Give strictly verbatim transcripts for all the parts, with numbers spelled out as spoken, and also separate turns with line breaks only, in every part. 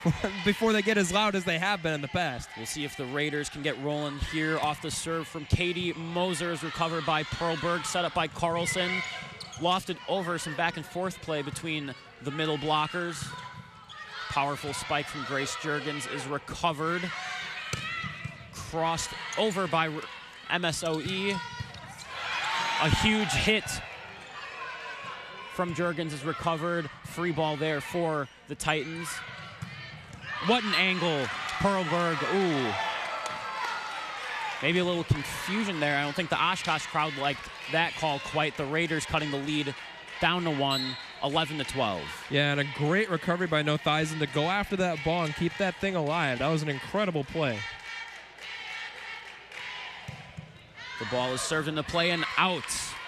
before they get as loud as they have been in the past.
We'll see if the Raiders can get rolling here off the serve from Katie Moser. Is recovered by Perlberg, set up by Carlson. Lofted over, some back and forth play between the middle blockers. Powerful spike from Grace Juergens is recovered. Crossed over by M S O E. A huge hit from Juergens is recovered. Free ball there for the Titans. What an angle. Perlberg, ooh. Maybe a little confusion there. I don't think the Oshkosh crowd liked that call quite. The Raiders cutting the lead down to one, eleven to twelve.
Yeah, and a great recovery by Nothuizen to go after that ball and keep that thing alive. That was an incredible play.
The ball is served into play and out.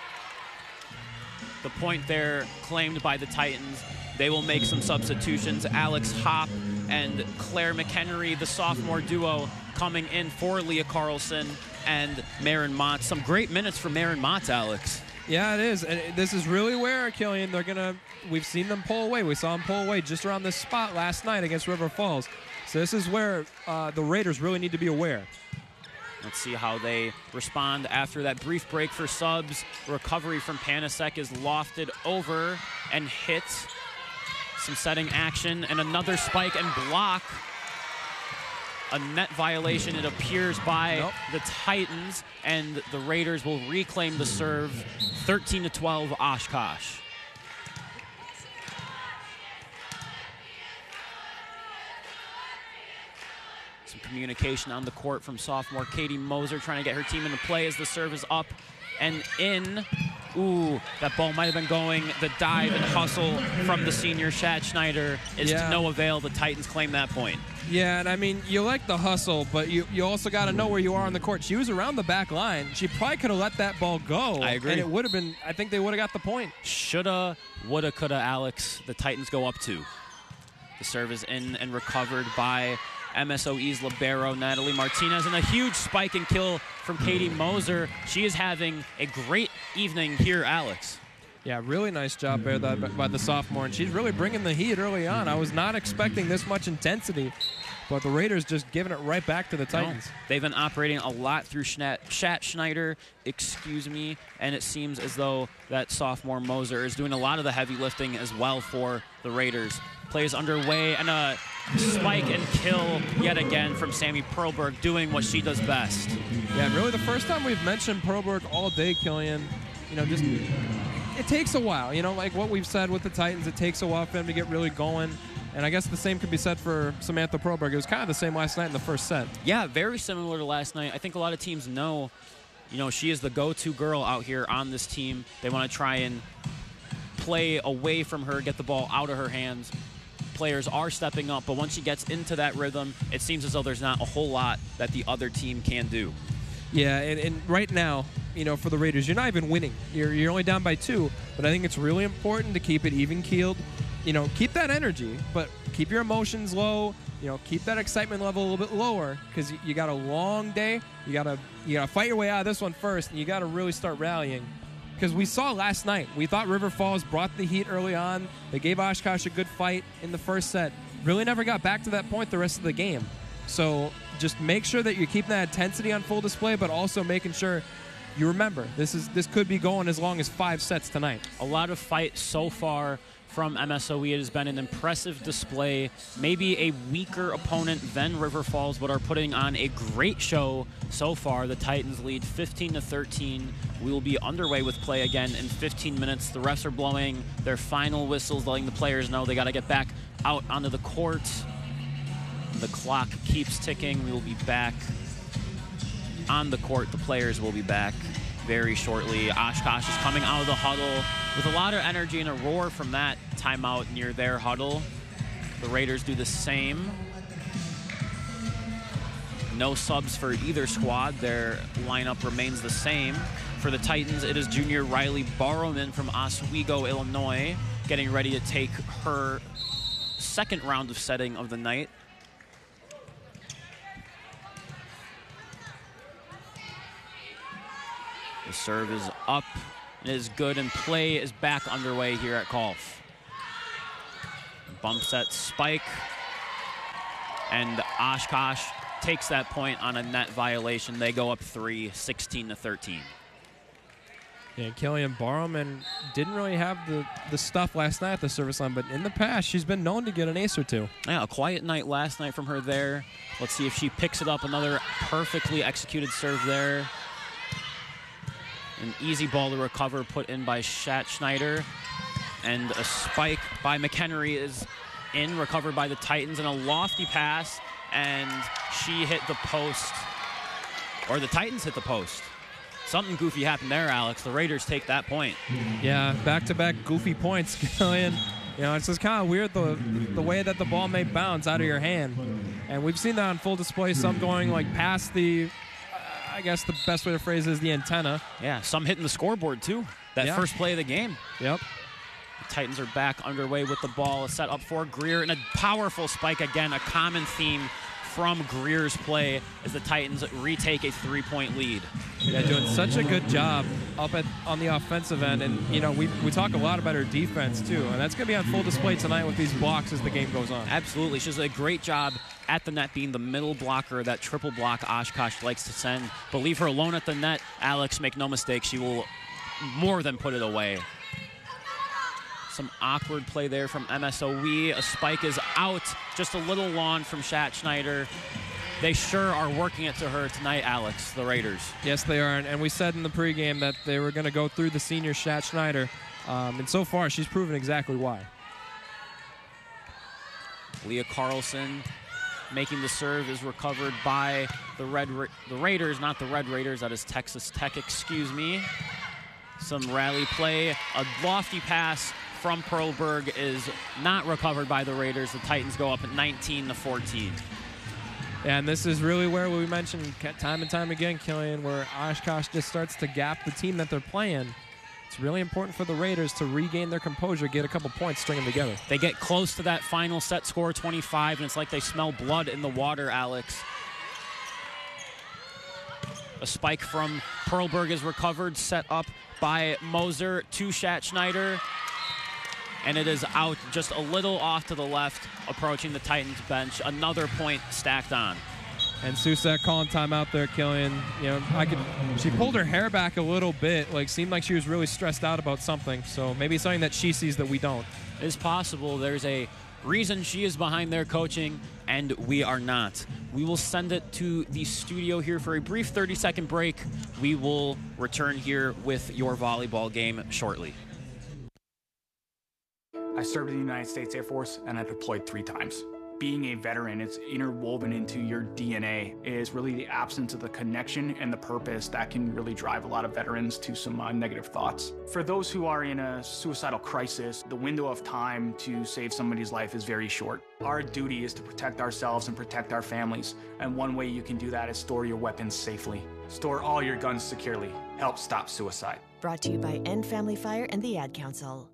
The point there claimed by the Titans. They will make some substitutions. Alex Hopp and Claire McHenry, the sophomore duo, coming in for Leah Carlson and Marin Mott. Some great minutes for Marin Mott, Alex.
Yeah, it is. And this is really where, Killian, they're going to, we've seen them pull away. We saw them pull away just around this spot last night against River Falls. So this is where uh, the Raiders really need to be aware.
Let's see how they respond after that brief break for subs. Recovery from Panasek is lofted over and hit. Some setting action and another spike and block. A net violation, it appears, by nope. the Titans, and the Raiders will reclaim the serve. thirteen to twelve, Oshkosh. Some communication on the court from sophomore Katie Moser, trying to get her team into play as the serve is up and in. Ooh, that ball might have been going. The dive and hustle from the senior Shad Schneider is yeah. to no avail. The Titans claim that point.
Yeah, and I mean, you like the hustle, but you, you also got to know where you are on the court. She was around the back line. She probably could have let that ball go.
I agree.
And it would have been, I think they would have got the point.
Shoulda, woulda, coulda, Alex. The Titans go up two. The serve is in and recovered by M S O E's libero, Natalie Martinez, and a huge spike and kill from Katie Moser. She is having a great evening here, Alex.
Yeah, really nice job there by the sophomore, and she's really bringing the heat early on. I was not expecting this much intensity, but the Raiders just giving it right back to the Titans.
No, they've been operating a lot through Shat Schneider, excuse me, and it seems as though that sophomore Moser is doing a lot of the heavy lifting as well for the Raiders. Plays underway, and a spike and kill yet again from Sammy Perlberg, doing what she does best.
Yeah, really the first time we've mentioned Perlberg all day, Killian. You know, just it takes a while. You know, like what we've said with the Titans, it takes a while for them to get really going. And I guess the same could be said for Samantha Perlberg. It was kind of the same last night in the first set.
Yeah, very similar to last night. I think a lot of teams know, you know, she is the go-to girl out here on this team. They want to try and play away from her, get the ball out of her hands. Players are stepping up, but once she gets into that rhythm, it seems as though there's not a whole lot that the other team can do.
Yeah, and, and right now, you know, for the Raiders, you're not even winning. You're, you're only down by two, but I think it's really important to keep it even-keeled. You know, keep that energy, but keep your emotions low. You know, keep that excitement level a little bit lower, because you, you got a long day. You gotta you gotta fight your way out of this one first, and you gotta really start rallying. Because we saw last night, we thought River Falls brought the heat early on. They gave Oshkosh a good fight in the first set. Really never got back to that point the rest of the game. So just make sure that you're keeping that intensity on full display, but also making sure you remember this is this could be going as long as five sets tonight.
A lot of fight so far from M S O E. It has been an impressive display. Maybe a weaker opponent than River Falls, but are putting on a great show so far. The Titans lead fifteen to thirteen. We will be underway with play again in fifteen minutes. The refs are blowing their final whistles, letting the players know they got to get back out onto the court. The clock keeps ticking. We will be back on the court. The players will be back very shortly. Oshkosh is coming out of the huddle with a lot of energy and a roar from that timeout near their huddle. The Raiders do the same. No subs for either squad. Their lineup remains the same. For the Titans, it is junior Riley Barrowman from Oswego, Illinois, getting ready to take her second round of setting of the night. The serve is up. It is good, and play is back underway here at Colf. Bump set spike. and Oshkosh takes that point on a net violation. They go up three, sixteen to thirteen.
Yeah, Killian Barham didn't really have the, the stuff last night at the service line, but in the past, she's been known to get an ace or two.
Yeah, a quiet night last night from her there. Let's see if she picks it up. Another perfectly executed serve there. An easy ball to recover put in by Schatz-Schneider. And a spike by McHenry is in, recovered by the Titans, and a lofty pass, and she hit the post, or the Titans hit the post. Something goofy happened there, Alex. The Raiders take that point.
Yeah, back-to-back goofy points, Killian. You know, it's just kind of weird the the way that the ball may bounce out of your hand. And we've seen that on full display, some going like past the, I guess the best way to phrase it is the antenna.
Yeah, some hitting the scoreboard too. That
yeah.
first play of the game.
Yep.
The Titans are back underway with the ball set up for Greer, and a powerful spike again, a common theme from Greer's play as the Titans retake a three-point lead.
Yeah, doing such a good job up at on the offensive end, and you know we we talk a lot about her defense too, and that's going to be on full display tonight with these blocks as the game goes on.
Absolutely, she does a great job at the net, being the middle blocker, that triple block Oshkosh likes to send. But leave her alone at the net, Alex, make no mistake, she will more than put it away. Some awkward play there from M S O E. A spike is out, just a little long from Schatz-Schneider. They sure are working it to her tonight, Alex, the Raiders.
Yes, they are, and we said in the pregame that they were going to go through the senior Schatz-Schneider, um, and so far she's proven exactly why.
Leah Carlson making the serve is recovered by the Red Ra the Raiders, not the Red Raiders. That is Texas Tech, excuse me. Some rally play, a lofty pass from Perlberg is not recovered by the Raiders. The Titans go up at nineteen to fourteen.
And this is really where we mentioned time and time again, Killian, where Oshkosh just starts to gap the team that they're playing. It's really important for the Raiders to regain their composure, get a couple points, string them together.
They get close to that final set score, twenty-five, and it's like they smell blood in the water, Alex. A spike from Perlberg is recovered, set up by Moser to Schatz-Schneider. And it is out just a little off to the left, approaching the Titans bench. Another point stacked on.
And Susak calling timeout there, Killian. You know, I could. She pulled her hair back a little bit, like seemed like she was really stressed out about something. So maybe something that she sees that we don't.
It is possible. There's a reason she is behind their coaching, and we are not. We will send it to the studio here for a brief thirty second break. We will return here with your volleyball game shortly.
I served in the United States Air Force, and I deployed three times. Being a veteran, it's interwoven into your D N A. It is really the absence of the connection and the purpose that can really drive a lot of veterans to some uh, negative thoughts. For those who are in a suicidal crisis, the window of time to save somebody's life is very short. Our duty is to protect ourselves and protect our families, and one way you can do that is store your weapons safely. Store all your guns securely. Help stop suicide.
Brought to you by End Family Fire and the Ad Council.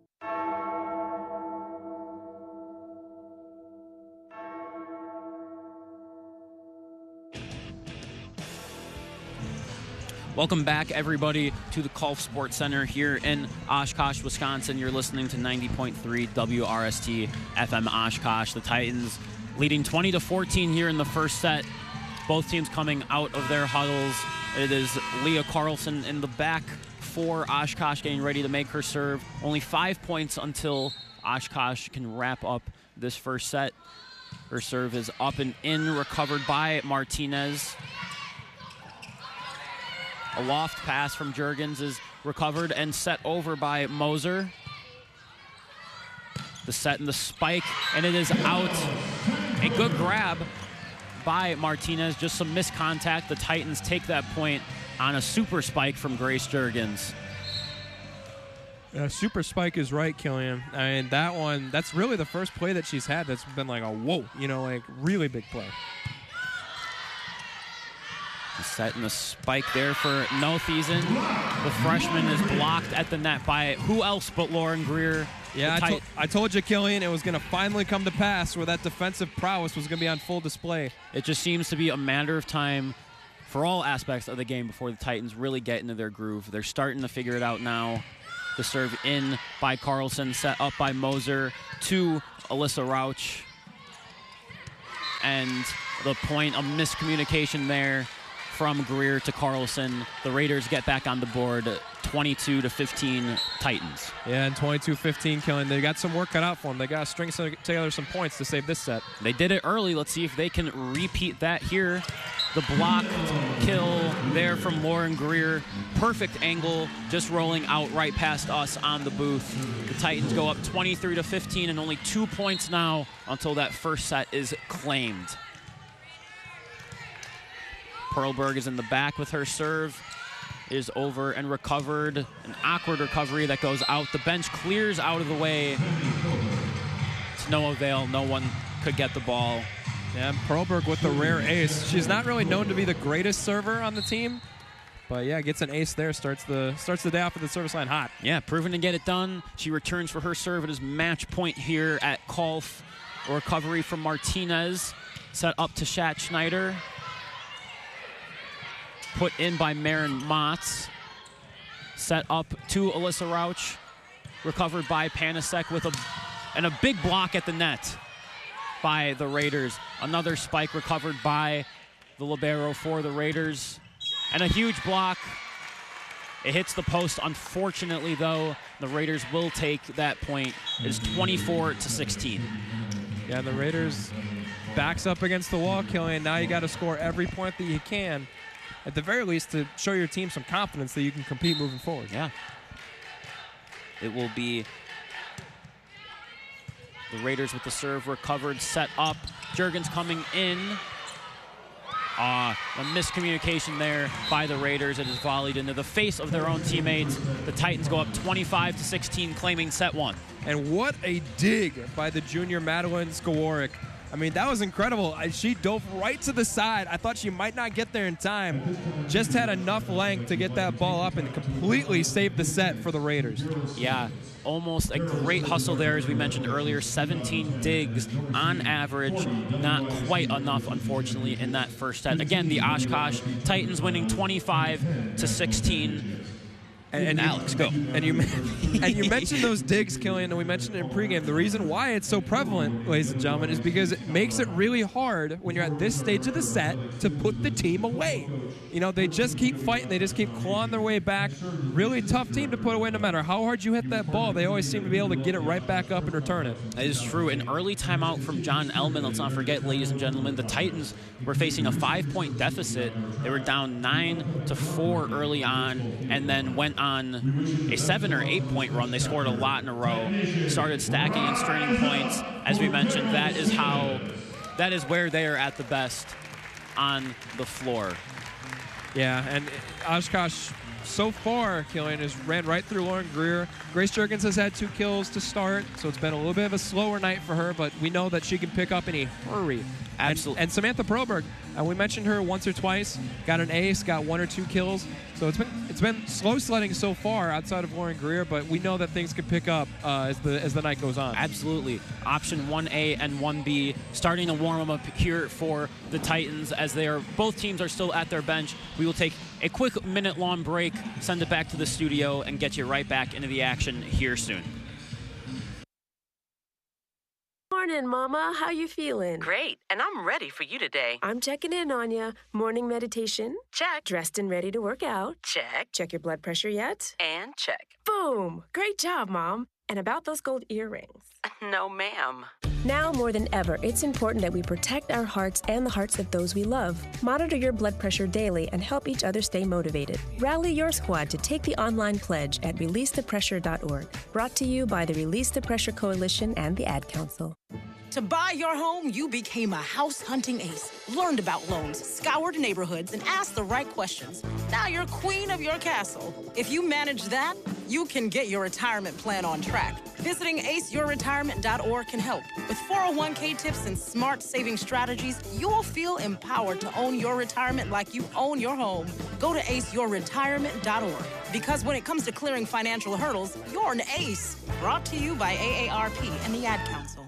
Welcome back, everybody, to the Kolf Sports Center here in Oshkosh, Wisconsin. You're listening to ninety point three W R S T F M Oshkosh. The Titans leading twenty to fourteen here in the first set. Both teams coming out of their huddles. It is Leah Carlson in the back for Oshkosh getting ready to make her serve. Only five points until Oshkosh can wrap up this first set. Her serve is up and in, recovered by Martinez. A loft pass from Juergens is recovered and set over by Moser. The set and the spike, and it is out. A good grab by Martinez, just some miscontact. The Titans take that point on a super spike from Grace Juergens.
Uh, super spike is right, Killian. I mean, that one, that's really the first play that she's had that's been like a whoa, you know, like really big play.
The set and the spike there for Nothiesen. The freshman is blocked at the net by who else but Lauren Greer.
Yeah, I, to I told you, Killian, it was going to finally come to pass where that defensive prowess was going to be on full display.
It just seems to be a matter of time for all aspects of the game before the Titans really get into their groove. They're starting to figure it out now. The serve in by Carlson, set up by Moser to Alyssa Rauch. and the point of miscommunication there from Greer to Carlson. The Raiders get back on the board, twenty-two to fifteen Titans.
Yeah, and twenty-two fifteen, Killian. They got some work cut out for them. They got to string together some points to save this set.
They did it early. Let's see if they can repeat that here. The block kill there from Lauren Greer. Perfect angle, just rolling out right past us on the booth. The Titans go up twenty-three to fifteen and only two points now until that first set is claimed. Perlberg is in the back with her serve. Is over and recovered. An awkward recovery that goes out. The bench clears out of the way. It's no avail. No one could get the ball.
Yeah, Perlberg with the rare ace. She's not really known to be the greatest server on the team, but yeah, gets an ace there. Starts the starts the day off at the service line hot.
Yeah, proven to get it done. She returns for her serve. It is match point here at Kolf. A recovery from Martinez. Set up to Shat Schneider. Put in by Marin Motz. Set up to Alyssa Rauch. Recovered by Panasek with a and a big block at the net by the Raiders. Another spike recovered by the libero for the Raiders. And a huge block. It hits the post. Unfortunately, though, the Raiders will take that point. It's twenty-four to sixteen.
Yeah, the Raiders backs up against the wall, Killian. Now you got to score every point that you can, at the very least, to show your team some confidence that you can compete moving forward.
Yeah. It will be the Raiders with the serve recovered, set up. Juergens coming in. Uh, a miscommunication there by the Raiders. It is volleyed into the face of their own teammates. The Titans go up twenty-five to sixteen, claiming set one.
And what a dig by the junior Madeline Skawarek. I mean, that was incredible. She dove right to the side. I thought she might not get there in time. Just had enough length to get that ball up and completely saved the set for the Raiders.
Yeah, almost a great hustle there, as we mentioned earlier. seventeen digs on average. Not quite enough, unfortunately, in that first set. Again, the Oshkosh Titans winning twenty-five to sixteen.
And, and
Alex,
you,
go.
And you and you mentioned those digs, Killian, and we mentioned it in pregame. The reason why it's so prevalent, ladies and gentlemen, is because it makes it really hard when you're at this stage of the set to put the team away. You know, they just keep fighting. They just keep clawing their way back. Really tough team to put away no matter how hard you hit that ball. They always seem to be able to get it right back up and return it.
That is true. An early timeout from John Ellman. Let's not forget, ladies and gentlemen, the Titans were facing a five-point deficit. They were down nine to four early on and then went on a seven or eight point run. They scored a lot in a row, started stacking and straining points. As we mentioned, that is how, that is where they are at the best on the floor.
Yeah, and Oshkosh so far, Killian, has ran right through Lauren Greer. Grace Juergens has had two kills to start, so it's been a little bit of a slower night for her, but we know that she can pick up in a hurry.
Absolutely.
And, and Samantha Perlberg, uh, we mentioned her once or twice, got an ace, got one or two kills. So it's been it's been slow sledding so far outside of Lauren Greer, but we know that things can pick up uh, as the as the night goes on.
Absolutely. Option one A and one B starting to warm them up here for the Titans as they are both teams are still at their bench. We will take a quick minute-long break, send it back to the studio, and get you right back into the action here soon.
Morning, Mama. How you feeling?
Great, and I'm ready for you today.
I'm checking in on you. Morning meditation?
Check.
Dressed and ready to work out?
Check.
Check your blood pressure yet?
And check.
Boom! Great job, Mom. And about those gold earrings?
No, ma'am.
Now more than ever, it's important that we protect our hearts and the hearts of those we love. Monitor your blood pressure daily and help each other stay motivated. Rally your squad to take the online pledge at release the pressure dot org. Brought to you by the Release the Pressure Coalition and the Ad Council.
To buy your home, you became a house hunting ace. Learned about loans, scoured neighborhoods, and asked the right questions. Now you're queen of your castle. If you manage that, you can get your retirement plan on track. Visiting ace your retirement dot org can help. With four oh one k tips and smart saving strategies, you'll feel empowered to own your retirement like you own your home. Go to ace your retirement dot org. Because when it comes to clearing financial hurdles, you're an ace. Brought to you by A A R P and the Ad Council.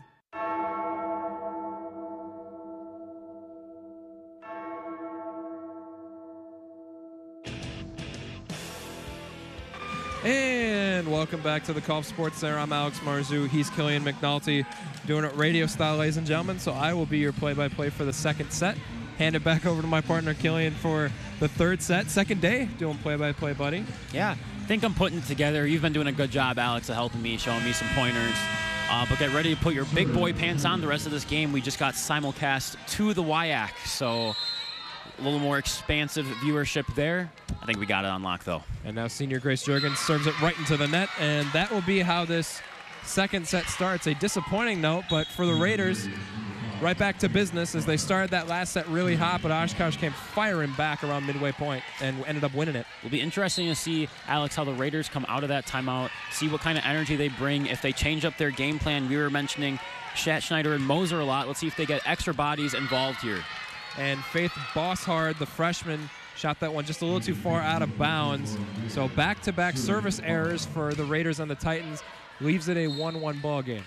And And welcome back to the Golf Sports Center. I'm Alex Marzu. He's Killian McNulty, doing it radio style, ladies and gentlemen. So I will be your play-by-play for the second set. Hand it back over to my partner, Killian, for the third set. Second day doing play-by-play, buddy.
Yeah, I think I'm putting it together. You've been doing a good job, Alex, of helping me, showing me some pointers. Uh, but get ready to put your big boy pants on the rest of this game. We just got simulcast to the W I A C, so a little more expansive viewership there. I think we got it on lock, though.
And now senior Grace Jurgens serves it right into the net, and that will be how this second set starts. A disappointing note, but for the Raiders, right back to business as they started that last set really hot, but Oshkosh came firing back around midway point and ended up winning it.
It'll be interesting to see, Alex, how the Raiders come out of that timeout, see what kind of energy they bring. If they change up their game plan, we were mentioning Shat Schneider and Moser a lot. Let's see if they get extra bodies involved here.
And Faith Bosshard, the freshman, shot that one just a little too far out of bounds. So back-to-back service errors for the Raiders and the Titans leaves it a one one ball game.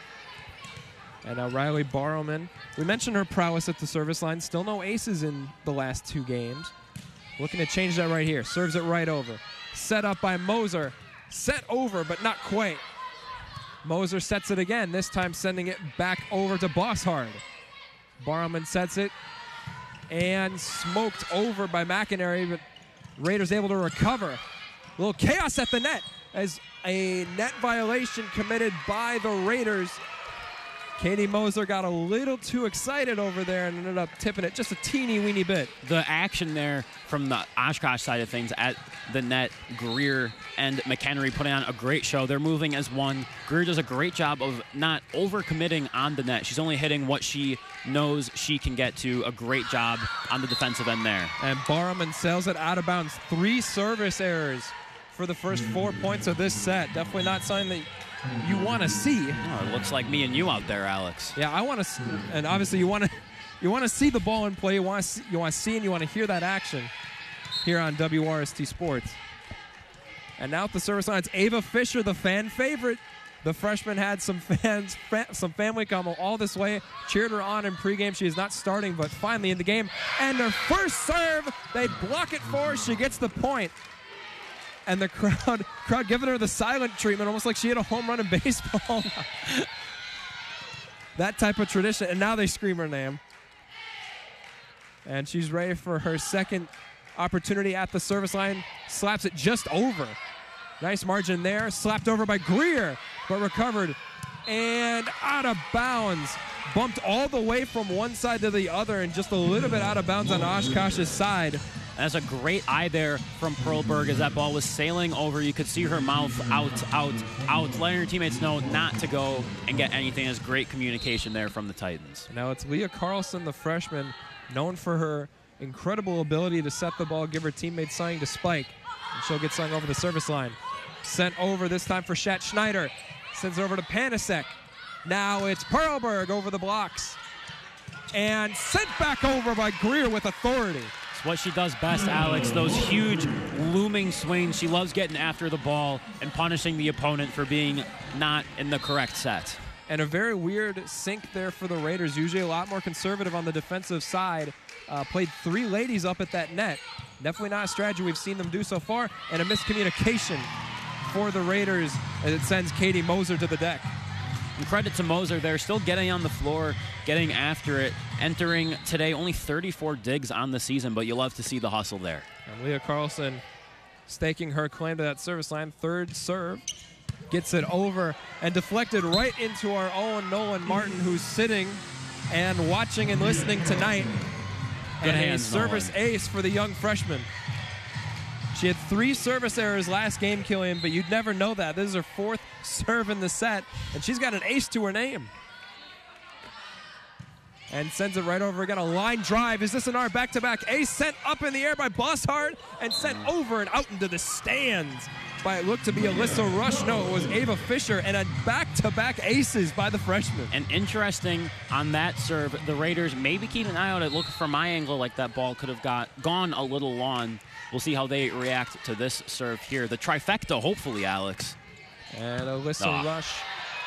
And now Riley Barrowman. We mentioned her prowess at the service line. Still no aces in the last two games. Looking to change that right here. Serves it right over. Set up by Moser. Set over, but not quite. Moser sets it again, this time sending it back over to Bosshard. Barrowman sets it. And smoked over by McInerney, but Raiders able to recover. A little chaos at the net as a net violation committed by the Raiders. Katie Moser got a little too excited over there and ended up tipping it just a teeny weeny bit.
The action there from the Oshkosh side of things at the net, Greer and McHenry putting on a great show. They're moving as one. Greer does a great job of not overcommitting on the net. She's only hitting what she knows she can get to. A great job on the defensive end there.
And Barrowman sails it out of bounds. Three service errors for the first four points of this set. Definitely not something that you want to see.
Oh, it looks like me and you out there, Alex.
Yeah, I want to, and obviously you want to, you want to see the ball in play. You want to, see, you want to see and you want to hear that action here on W R S T Sports. And now at the service line, it's Ava Fisher, the fan favorite. The freshman had some fans, fa- some family come all this way, cheered her on in pregame. She is not starting, but finally in the game. And her first serve, they block it for her. She gets the point. And the crowd crowd giving her the silent treatment, almost like she hit a home run in baseball. That type of tradition. And now they scream her name. And she's ready for her second opportunity at the service line. Slaps it just over. Nice margin there. Slapped over by Greer, but recovered. And out of bounds. Bumped all the way from one side to the other and just a little bit out of bounds on Oshkosh's side.
That's a great eye there from Perlberg as that ball was sailing over. You could see her mouth out, out, out, letting her teammates know not to go and get anything. There's great communication there from the Titans.
Now it's Leah Carlson, the freshman, known for her incredible ability to set the ball, give her teammates something to spike. And she'll get sung over the service line. Sent over this time for Shat Schneider. Sends it over to Panasek. Now it's Perlberg over the blocks. And sent back over by Greer with authority.
It's what she does best, Alex. Those huge looming swings. She loves getting after the ball and punishing the opponent for being not in the correct set.
And a very weird sink there for the Raiders. Usually a lot more conservative on the defensive side. Uh, played three ladies up at that net. Definitely not a strategy we've seen them do so far. And a miscommunication for the Raiders as it sends Katie Moser to the deck.
And credit to Moser there, still getting on the floor, getting after it, entering today only thirty-four digs on the season, but you love to see the hustle there.
And Leah Carlson staking her claim to that service line. Third serve, gets it over and deflected right into our own Nolan Martin, who's sitting and watching and listening tonight.
Good
and
hands,
a service
Nolan.
ace for the young freshman. She had three service errors last game, Killian, but you'd never know that. This is her fourth serve in the set, and she's got an ace to her name. And sends it right over again. A line drive. Is this an R back-to-back ace sent up in the air by Bosshard and sent over and out into the stands by it looked to be Alyssa Rush. No, it was Ava Fisher, and a back-to-back aces by the freshman.
And interesting on that serve, the Raiders maybe keep an eye out. It looked from my angle like that ball could have got gone a little long. We'll see how they react to this serve here. The trifecta, hopefully, Alex.
And Alyssa
Oh.
Rush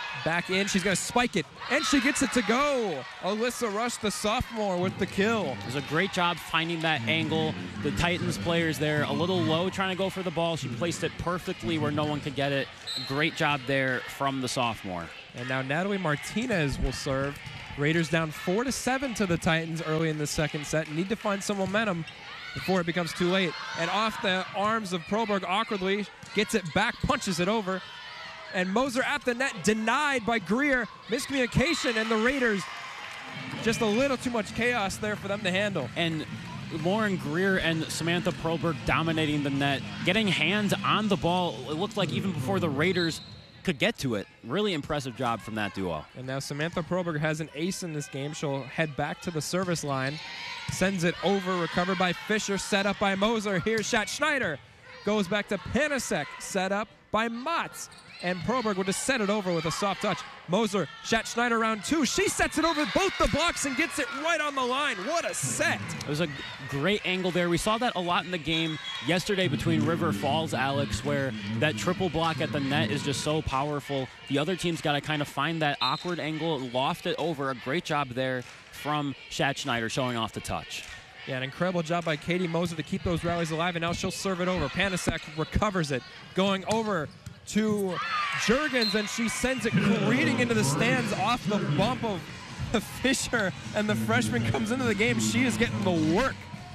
Back in, she's going to spike it, and she gets it to go. Alyssa Rush, the sophomore, with the kill.
It was a great job finding that angle. The Titans players there a little low trying to go for the ball. She placed it perfectly where no one could get it. Great job there from the sophomore.
And now Natalie Martinez will serve. Raiders down four to seven to the Titans early in the second set. Need to find some momentum before it becomes too late. And off the arms of Proberg awkwardly, gets it back, punches it over. And Moser at the net, denied by Greer. Miscommunication, and the Raiders, just a little too much chaos there for them to handle.
And Lauren Greer and Samantha Proberg dominating the net, getting hands on the ball. It looked like even before the Raiders could get to it. Really impressive job from that duo.
And now Samantha Proberg has an ace in this game. She'll head back to the service line. Sends it over, recovered by Fisher, set up by Moser. Here's shot. Schneider goes back to Panasek, set up by Motz. And Proberg will just set it over with a soft touch. Moser, Shat Schneider round two. She sets it over both the blocks and gets it right on the line. What a set.
It was a great angle there. We saw that a lot in the game yesterday between River Falls, Alex, where that triple block at the net is just so powerful. The other team's got to kind of find that awkward angle, loft it over. A great job there from Shat Schneider showing off the touch.
Yeah, an incredible job by Katie Moser to keep those rallies alive, and now she'll serve it over. Panasek recovers it, going over to Juergens, and she sends it careening into the stands off the bump of Fisher, and the freshman comes into the game. She is getting the work.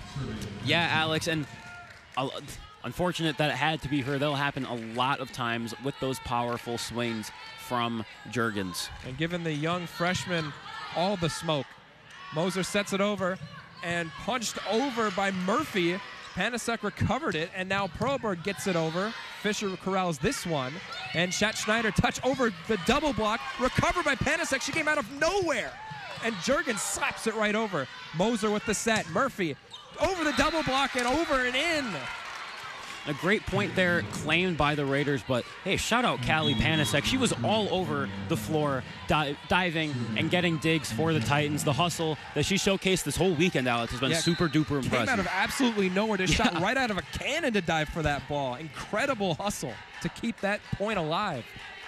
Yeah, Alex, and uh, unfortunate that it had to be her. That'll happen a lot of times with those powerful swings from Juergens.
And giving the young freshman all the smoke. Moser sets it over, and punched over by Murphy. Panasek recovered it, and now Proberg gets it over. Fisher corrals this one, and Shat Schneider touch over the double block, recovered by Panasek. She came out of nowhere, and Juergens slaps it right over. Moser with the set. Murphy over the double block and over and in.
A great point there claimed by the Raiders, but hey, shout out Callie Panasek. She was all over the floor, di- diving and getting digs for the Titans. The hustle that she showcased this whole weekend, Alex, has been
Yeah,
super duper impressive.
Came out of absolutely nowhere. Just
Yeah.
shot right out of a cannon to dive for that ball. Incredible hustle to keep that point alive.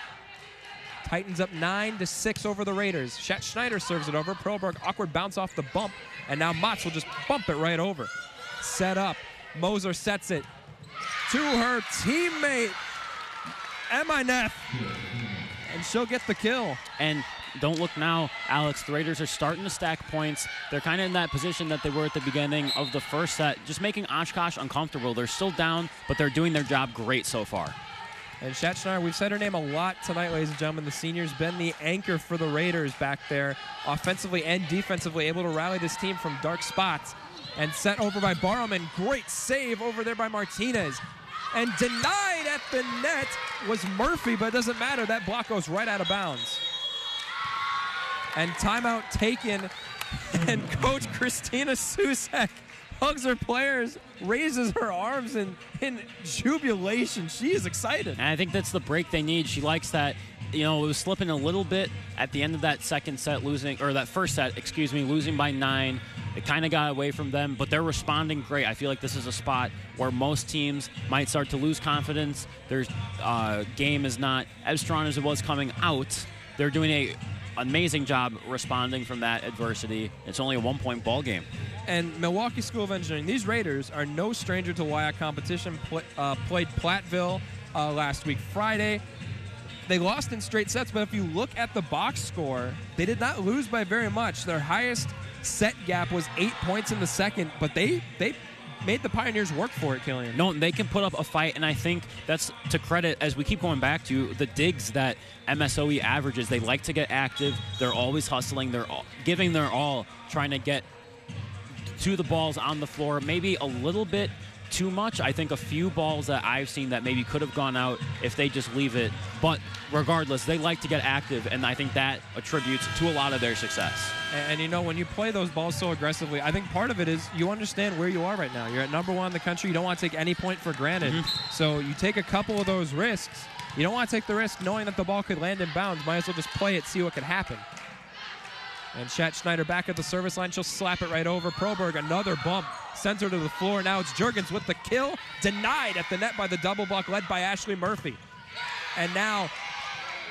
Titans up nine to six over the Raiders. Shat Schneider serves it over. Proberg awkward bounce off the bump, and now Motz will just bump it right over. Set up. Moser sets it to her teammate, Emma Neff, and she'll get the kill.
And don't look now, Alex, the Raiders are starting to stack points. They're kind of in that position that they were at the beginning of the first set, just making Oshkosh uncomfortable. They're still down, but they're doing their job great so far.
And Shat Schneider, we've said her name a lot tonight, ladies and gentlemen. The senior's been the anchor for the Raiders back there, offensively and defensively, able to rally this team from dark spots. And set over by Barrowman. Great save over there by Martinez. And denied at the net was Murphy, but it doesn't matter. That block goes right out of bounds. And timeout taken. And Coach Christina Susek hugs her players, raises her arms in, in jubilation. She is excited.
And I think that's the break they need. She likes that. You know, it was slipping a little bit at the end of that second set, losing, or that first set, excuse me, losing by nine. It kind of got away from them, but they're responding great. I feel like this is a spot where most teams might start to lose confidence. Their uh, game is not as strong as it was coming out. They're doing a amazing job responding from that adversity. It's only a one-point ball game.
And Milwaukee School of Engineering, these Raiders are no stranger to W I A C competition. Pl- uh, played Platteville uh, last week Friday. They lost in straight sets, but if you look at the box score, they did not lose by very much. Their highest set gap was eight points in the second, but they they made the Pioneers work for it, Killian.
No, they can put up a fight, and I think that's to credit, as we keep going back to, the digs that M S O E averages. They like to get active. They're always hustling. They're all, giving their all, trying to get to the balls on the floor. Maybe a little bit too much. I think a few balls that I've seen that maybe could have gone out if they just leave it. But regardless, they like to get active, and I think that attributes to a lot of their success.
And, and you know, when you play those balls so aggressively, I think part of it is you understand where you are right now. You're at number one in the country. You don't want to take any point for granted. Mm-hmm. So you take a couple of those risks. You don't want to take the risk knowing that the ball could land in bounds. Might as well just play it, see what could happen. And Shat Schneider back at the service line. She'll slap it right over. Proberg, another bump. Sends her to the floor. Now it's Juergens with the kill. Denied at the net by the double block led by Ashley Murphy. And now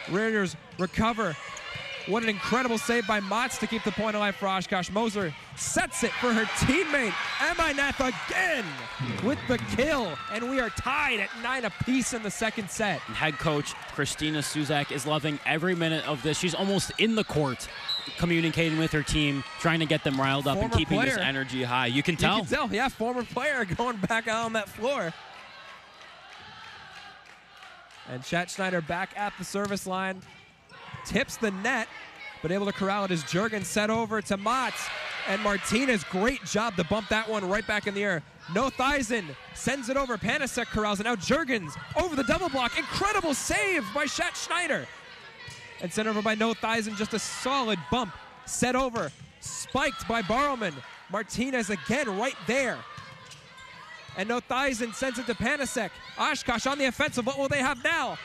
Raiders recover. What an incredible save by Motts to keep the point alive for Oshkosh. Moser sets it for her teammate, Emineth, again with the kill. And we are tied at nine apiece in the second set.
And head coach Christina Suzak is loving every minute of this. She's almost in the court communicating with her team, trying to get them riled up
Former
and keeping
player.
this energy high. You can tell.
You can tell, yeah, former player going back out on that floor. And Chet Schneider back at the service line. Tips the net, but able to corral it as Juergens set over to Motts. And Martinez, great job to bump that one right back in the air. Nothuizen sends it over. Panasek corrals it. Now Juergens over the double block. Incredible save by Chet Schneider. And sent over by Nothuizen, just a solid bump. Set over, spiked by Barrowman. Martinez again right there. And Nothuizen sends it to Panasek. Oshkosh on the offensive. What will they have now?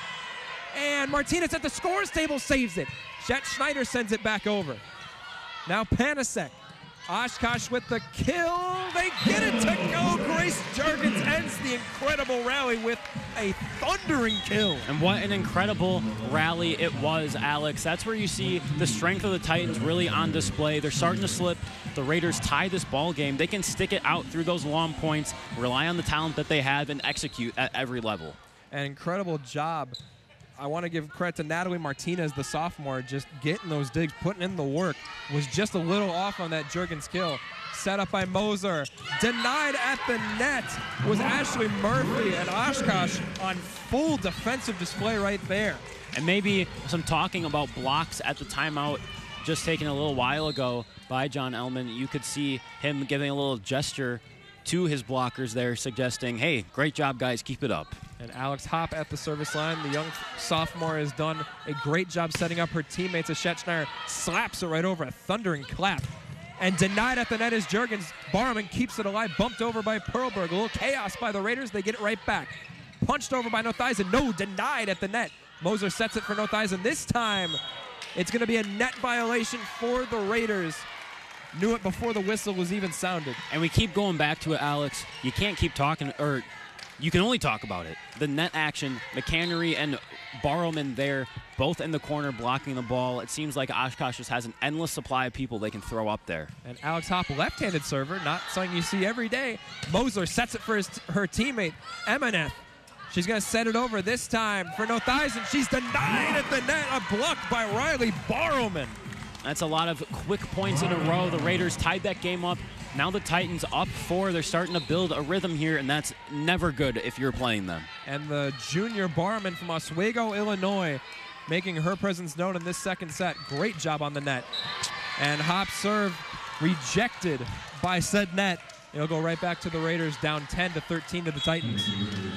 And Martinez at the scores table saves it. Chet Schneider sends it back over. Now Panasek. Oshkosh with the kill. They get it to go. Grace Juergens ends the incredible rally with a thundering kill.
And what an incredible rally it was, Alex. That's where you see the strength of the Titans really on display. They're starting to slip. The Raiders tie this ball game. They can stick it out through those long points, rely on the talent that they have, and execute at every level.
An incredible job. I want to give credit to Natalie Martinez, the sophomore, just getting those digs, putting in the work. Was just a little off on that Juergens kill. Set up by Moser. Denied at the net was Ashley Murphy, and Oshkosh on full defensive display right there.
And maybe some talking about blocks at the timeout just taken a little while ago by John Ellman. You could see him giving a little gesture to his blockers there, suggesting, hey, great job, guys, keep it up.
And Alex Hopp at the service line. The young sophomore has done a great job setting up her teammates as Chet Schneider slaps it right over, a thundering clap. And denied at the net is Juergens. Barrowman keeps it alive, bumped over by Perlberg. A little chaos by the Raiders. They get it right back. Punched over by Nothuizen. No, denied at the net. Moser sets it for Nothuizen. This time, it's going to be a net violation for the Raiders. Knew it before the whistle was even sounded.
And we keep going back to it, Alex. You can't keep talking, or you can only talk about it. The net action, McCannery and Barrowman there, both in the corner blocking the ball. It seems like Oshkosh just has an endless supply of people they can throw up there.
And Alex Hopp, left-handed server, not something you see every day. Moser sets it for his, her teammate, Emineth. She's going to set it over this time for Nothuizen. She's denied at the net, a block by Riley Barrowman.
That's a lot of quick points in a row. The Raiders tied that game up. Now the Titans up four. They're starting to build a rhythm here, and that's never good if you're playing them.
And the junior Barrowman from Oswego, Illinois, making her presence known in this second set. Great job on the net. And Hopp serve rejected by said net. It'll go right back to the Raiders, down ten to thirteen to the Titans.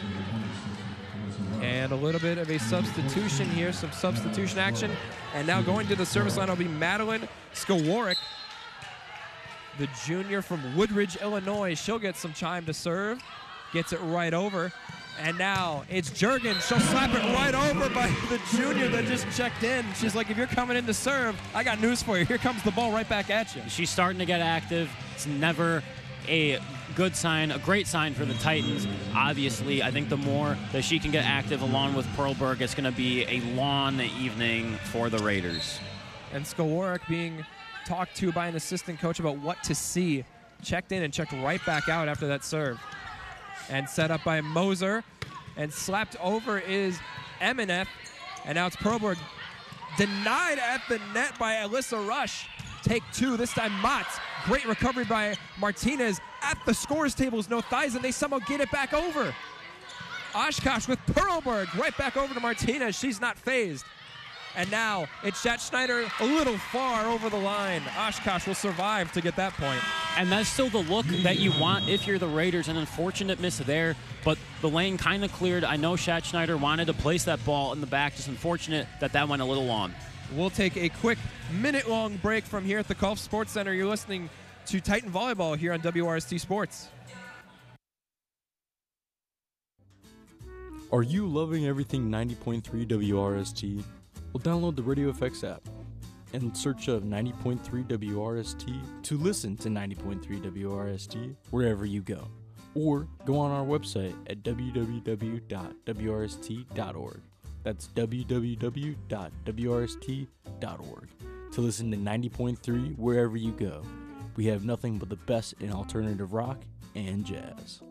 And a little bit of a substitution here, some substitution action. And now going to the service line will be Madeline Skawarek, the junior from Woodridge, Illinois. She'll get some time to serve. Gets it right over. And now it's Juergens. She'll slap it right over by the junior that just checked in. She's like, if you're coming in to serve, I got news for you. Here comes the ball right back at you.
She's starting to get active. It's never a good sign, a great sign for the Titans. Obviously, I think the more that she can get active along with Perlberg, it's going to be a long evening for the Raiders.
And Skawarek being talked to by an assistant coach about what to see. Checked in and checked right back out after that serve. And set up by Moser. And slapped over is Emineth. And now it's Perlberg. Denied at the net by Alyssa Rush. Take two, this time Motts. Great recovery by Martinez. At the scores tables, Nothuizen. They somehow get it back over. Oshkosh with Perlberg. Right back over to Martinez. She's not phased. And now it's Chet Schneider a little far over the line. Oshkosh will survive to get that point.
And that's still the look that you want if you're the Raiders. An unfortunate miss there, but the lane kind of cleared. I know Chet Schneider wanted to place that ball in the back. Just unfortunate that that went a little long.
We'll take a quick minute-long break from here at the Gulf Sports Center. You're listening to Titan Volleyball here on W R S T Sports.
Are you loving everything ninety point three W R S T? Well, download the Radio F X app and search up ninety point three W R S T to listen to ninety point three W R S T wherever you go. Or go on our website at w w w dot w r s t dot org. That's w w w dot w r s t dot org to listen to ninety point three wherever you go. We have nothing but the best in alternative rock and jazz.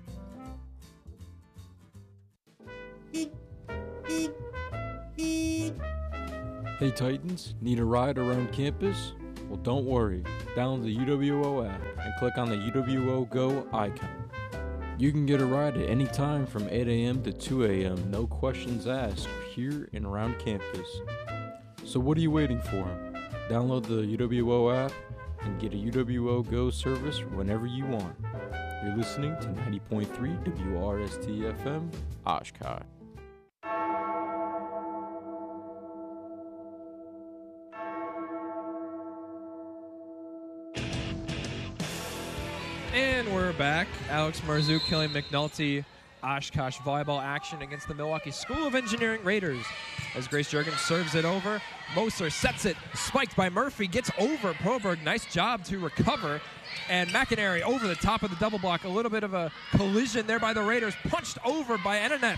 Hey Titans, need a ride around campus? Well, don't worry. Download the U W O app and click on the U W O Go icon. You can get a ride at any time from eight a.m. to two a.m., no questions asked, here and around campus. So what are you waiting for? Download the U W O app and get a U W O Go service whenever you want. You're listening to ninety point three W R S T F M, Oshkosh.
And we're back. Alex Marzouk, Killian McNulty, Oshkosh volleyball action against the Milwaukee School of Engineering Raiders. As Grace Juergens serves it over, Moser sets it, spiked by Murphy, gets over Proberg. Nice job to recover. And McInerney over the top of the double block. A little bit of a collision there by the Raiders, punched over by Eneneth.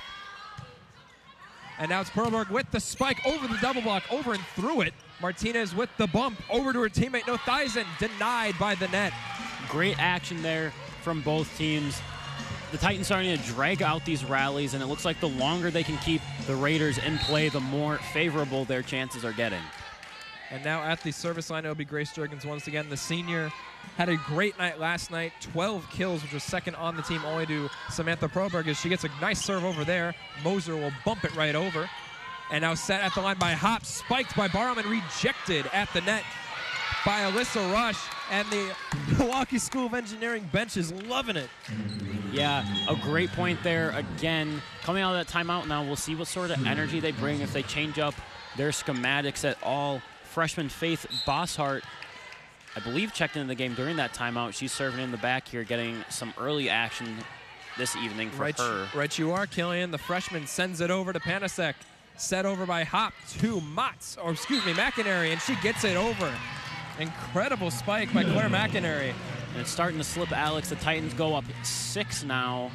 And now it's Proberg with the spike over the double block, over and through it. Martinez with the bump, over to her teammate Nothizen, denied by the net.
Great action there from both teams. The Titans starting to drag out these rallies, and it looks like the longer they can keep the Raiders in play, the more favorable their chances are getting.
And now at the service line, it'll be Grace Juergens once again. The senior had a great night last night, twelve kills, which was second on the team, only to Samantha Proberg, as she gets a nice serve over there. Moser will bump it right over. And now set at the line by Hop, spiked by Barham and rejected at the net by Alyssa Rush. And the Milwaukee School of Engineering bench is loving it.
Yeah, a great point there. Again, coming out of that timeout now, we'll see what sort of energy they bring if they change up their schematics at all. Freshman Faith Bosshart, I believe, checked into the game during that timeout. She's serving in the back here, getting some early action this evening for
right,
her.
Right you are, Killian. The freshman sends it over to Panasek. Set over by Hop to Motz, or excuse me, McInerney, and she gets it over. Incredible spike by Claire McInerney.
And it's starting to slip Alex. The Titans go up six now.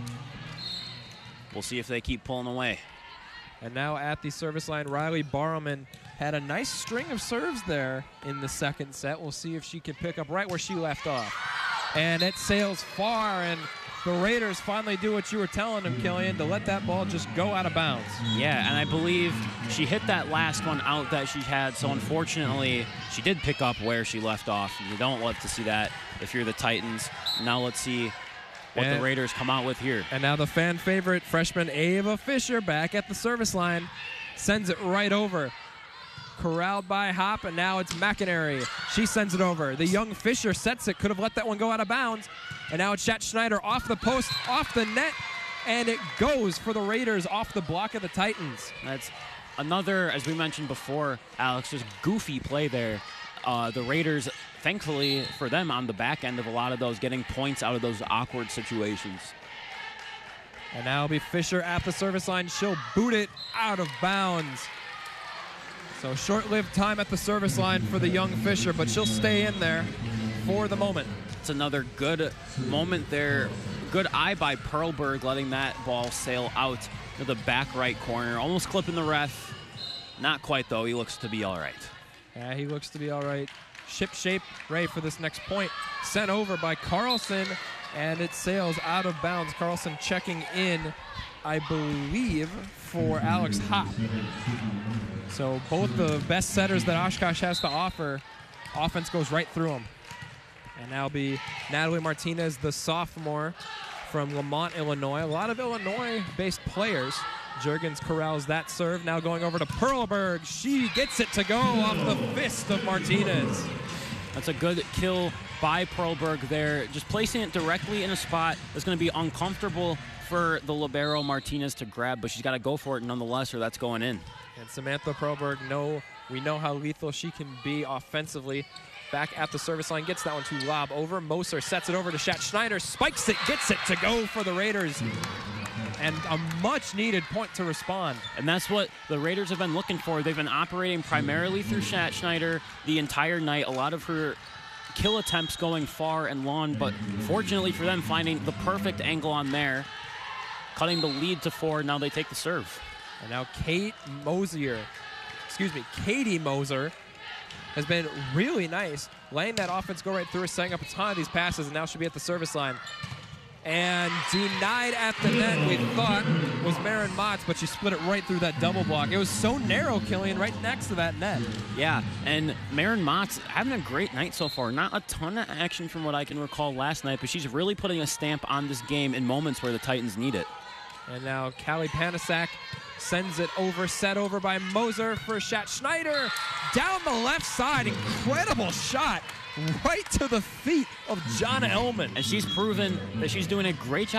We'll see if they keep pulling away.
And now at the service line, Riley Barham had a nice string of serves there in the second set. We'll see if she can pick up right where she left off. And it sails far, and the Raiders finally do what you were telling them, Killian, to let that ball just go out of bounds.
Yeah, and I believe she hit that last one out that she had, so unfortunately, she did pick up where she left off. You don't love to see that if you're the Titans. Now let's see what
and,
the Raiders come out with here.
And now the fan favorite, freshman Ava Fisher, back at the service line, sends it right over. Corralled by Hop, and now it's McInerney. She sends it over. The young Fisher sets it, could have let that one go out of bounds. And now it's Shat Schneider off the post, off the net, and it goes for the Raiders off the block of the Titans.
That's another, as we mentioned before, Alex, just goofy play there. Uh, the Raiders, thankfully for them, on the back end of a lot of those, getting points out of those awkward situations.
And now it'll be Fisher at the service line. She'll boot it out of bounds. So short-lived time at the service line for the young Fisher, but she'll stay in there for the moment.
It's another good moment there. Good eye by Perlberg, letting that ball sail out to the back right corner. Almost clipping the ref. Not quite, though. He looks to be all right.
Yeah, he looks to be all right. Ship shape ready for this next point. Sent over by Carlson, and it sails out of bounds. Carlson checking in, I believe, for Alex Hop. So both the best setters that Oshkosh has to offer, offense goes right through them. And now be Natalie Martinez, the sophomore from Lamont, Illinois. A lot of Illinois-based players. Juergens corrals that serve. Now going over to Perlberg. She gets it to go off the fist of Martinez.
That's a good kill by Perlberg there. Just placing it directly in a spot that's going to be uncomfortable for the libero Martinez to grab, but she's got to go for it nonetheless, or that's going in.
And Samantha Perlberg, know, we know how lethal she can be offensively. Back at the service line, gets that one to lob over. Moser sets it over to Shat Schneider, spikes it, gets it to go for the Raiders. And a much-needed point to respond.
And that's what the Raiders have been looking for. They've been operating primarily through Shat Schneider the entire night. A lot of her kill attempts going far and long, but fortunately for them, finding the perfect angle on there, cutting the lead to four. Now they take the serve.
And now Kate Mosier, excuse me, Katie Moser has been really nice, letting that offense go right through her, setting up a ton of these passes, and now she'll be at the service line. And denied at the net, we thought, was Marin Motts, but she split it right through that double block. It was so narrow, Killian, right next to that net.
Yeah, and Marin Motts having a great night so far. Not a ton of action from what I can recall last night, but she's really putting a stamp on this game in moments where the Titans need it.
And now Callie Panasak sends it over, set over by Moser for a shot. Schneider down the left side. Incredible shot right to the feet of John Ellman.
And she's proven that she's doing a great job